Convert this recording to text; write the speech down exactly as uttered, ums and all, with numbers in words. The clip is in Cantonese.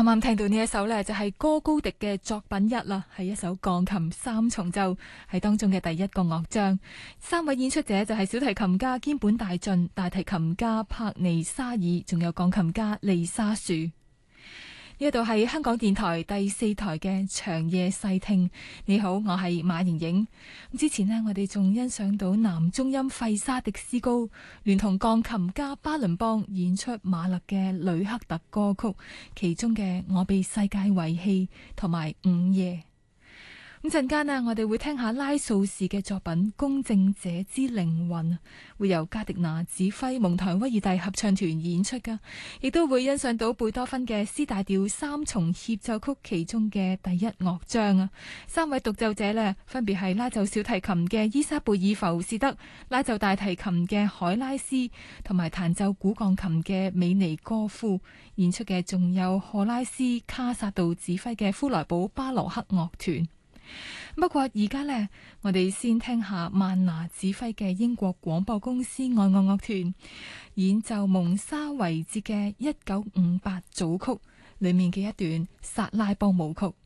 啱啱聽到呢一首呢，就係哥高迪嘅作品一啦，係一首鋼琴三重奏，係當中嘅第一個樂章。三位演出者就係小提琴家兼本大進、大提琴家帕尼沙爾，仲有鋼琴家利沙樹。呢度係香港電台第四台嘅長夜細聽。你好，我係馬瑩瑩。之前呢，我哋仲欣賞到男中音費沙迪斯高聯同鋼琴家巴倫邦演出馬勒嘅呂克特歌曲，其中嘅我被世界遺棄同埋午夜。咁陣間呢，我哋會聽下拉素士嘅作品《公正者之靈魂》，會由加迪拿指揮蒙台威爾第合唱團演出噶，亦都會欣賞到貝多芬嘅 C 大調三重協奏曲其中嘅第一樂章啊。三位獨奏者呢，分別係拉奏小提琴嘅伊莎貝爾浮士德、拉奏大提琴嘅海拉斯，同埋彈奏古鋼琴嘅美尼哥夫。演出嘅仲有荷拉斯卡薩道指揮嘅夫萊堡巴洛克樂團。不過而家呢，我哋先聽下曼拿指揮嘅英國廣播公司愛樂樂團演奏蒙沙維節嘅一九五八組曲裏面嘅一段薩拉邦舞曲。